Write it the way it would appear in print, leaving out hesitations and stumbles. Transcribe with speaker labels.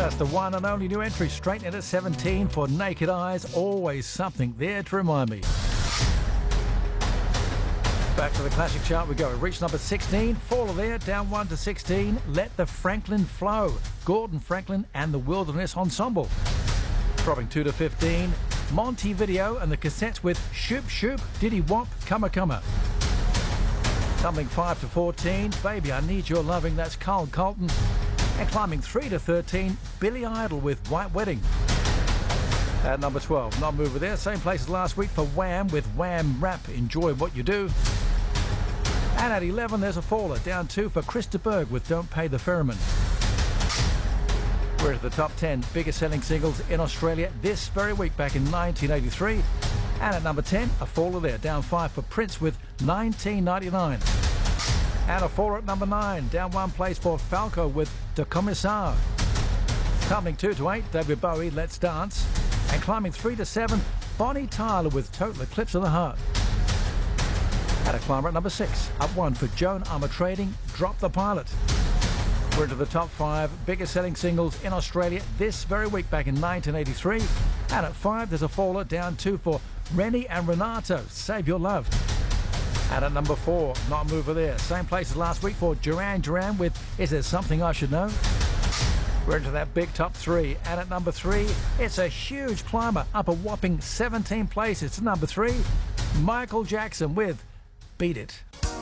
Speaker 1: That's the one and only new entry, straight in at 17 for Naked Eyes. Always something there to remind me. Back to the classic chart we go. It reached number 16. Fall there, down 1 to 16. Let the Franklin Flow. Gordon Franklin and the Wilderness Ensemble. Dropping 2 to 15. Montevideo and the Cassettes with Shoop Shoop, Diddy Wop, Cumma Cumma. Tumbling 5 to 14. Baby, I Need Your Loving. That's Carl Colton. And climbing 3 to 13. Billy Idol with White Wedding. At number 12, not moving there. Same place as last week for Wham with Wham Rap, Enjoy What You Do. And at 11, there's a faller, down 2 for Krista Berg with Don't Pay the Ferryman. We're at the top 10 biggest selling singles in Australia this very week back in 1983. And at number 10, a faller there, down 5 for Prince with 1999. And a faller at number 9, down 1 place for Falco with De Commissar. Tumbling 2 to 8, David Bowie, Let's Dance. And climbing 3 to 7, Bonnie Tyler with Total Eclipse of the Heart. At a climber at number 6, up 1 for Joan Armatrading, Drop the Pilot. We're into the top 5 biggest selling singles in Australia this very week back in 1983. And at 5, there's a faller, down 2 for Rennie and Renato, Save Your Love. And at number 4, not a mover there. Same place as last week for Duran Duran with Is There Something I Should Know? We're into that big top 3. And at number 3, it's a huge climber, up a whopping 17 places to number 3. Michael Jackson with Beat It.